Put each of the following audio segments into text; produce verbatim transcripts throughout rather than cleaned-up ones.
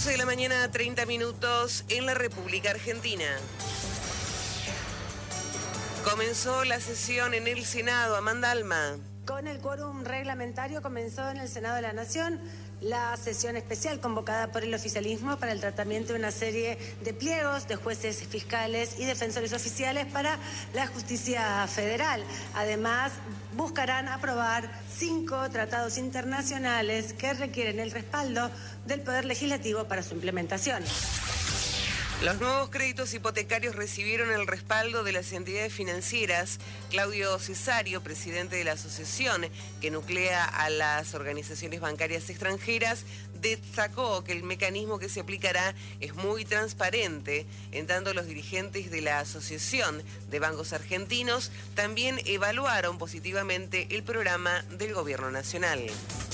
doce de la mañana, treinta minutos en la República Argentina. Comenzó la sesión en el Senado. Amanda Alma. Con el quórum reglamentario comenzó en el Senado de la Nación la sesión especial convocada por el oficialismo para el tratamiento de una serie de pliegos de jueces fiscales y defensores oficiales para la justicia federal. Además, buscarán aprobar cinco tratados internacionales que requieren el respaldo del Poder Legislativo para su implementación. Los nuevos créditos hipotecarios recibieron el respaldo de las entidades financieras. Claudio Cesario, presidente de la asociación que nuclea a las organizaciones bancarias extranjeras, destacó que el mecanismo que se aplicará es muy transparente. En tanto, los dirigentes de la Asociación de Bancos Argentinos también evaluaron positivamente el programa del Gobierno Nacional.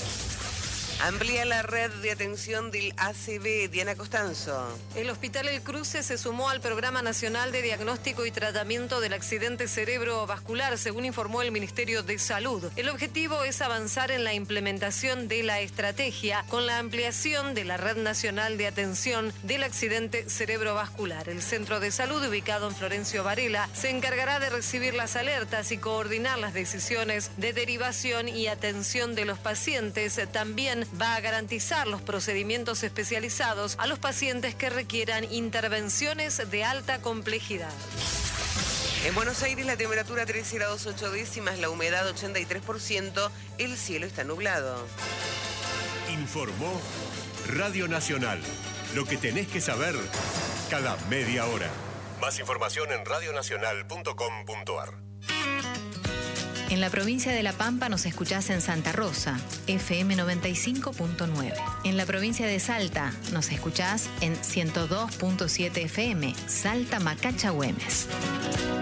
Amplía la red de atención del A C V. Diana Costanzo. El Hospital El Cruce se sumó al Programa Nacional de Diagnóstico y Tratamiento del Accidente Cerebrovascular, según informó el Ministerio de Salud. El objetivo es avanzar en la implementación de la estrategia con la ampliación de la Red Nacional de Atención del Accidente Cerebrovascular. El Centro de Salud, ubicado en Florencio Varela, se encargará de recibir las alertas y coordinar las decisiones de derivación y atención de los pacientes. También va a garantizar los procedimientos especializados a los pacientes que requieran intervenciones de alta complejidad. En Buenos Aires la temperatura trece grados ocho décimas, la humedad ochenta y tres por ciento, el cielo está nublado. Informó Radio Nacional. Lo que tenés que saber cada media hora. Más información en radionacional punto com punto ar. En la provincia de La Pampa nos escuchás en Santa Rosa, F M noventa y cinco punto nueve. En la provincia de Salta nos escuchás en ciento dos punto siete F M, Salta Macacha Güemes.